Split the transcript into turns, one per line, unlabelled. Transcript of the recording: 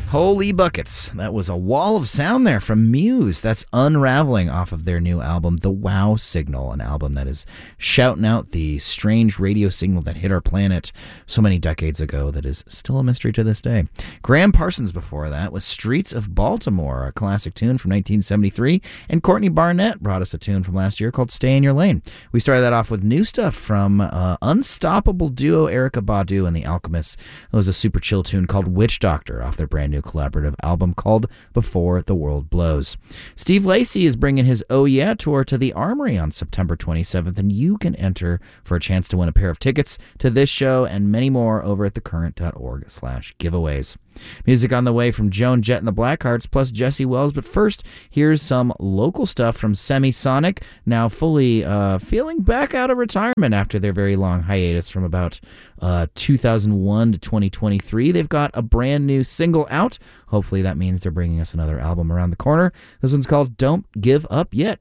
Holy buckets. That was a wall of sound there from Muse. That's Unraveling off of their new album, The Wow Signal, an album that is shouting out the strange radio signal that hit our planet so many decades ago that is still a mystery to this day. Graham Parsons before that was Streets of Baltimore, a classic tune from 1973, and Courtney Barnett brought us a tune from last year called Stay in Your Lane. We started that off with new stuff from unstoppable duo Erykah Badu and The Alchemists. It was a super chill tune called Witch Doctor off their brand new collaborative album called Before the World Blows. Steve Lacy is bringing his Oh Yeah tour to the Armory on September 27th, and you can enter for a chance to win a pair of tickets to this show and many more over at thecurrent.org/giveaways. Music on the way from Joan Jett and the Blackhearts plus Jesse Wells, but first, here's some local stuff from Semisonic, now fully feeling back out of retirement after their very long hiatus from about 2001 to 2023. They've got a brand new single out. Hopefully that means they're bringing us another album around the corner. This one's called Don't Give Up Yet.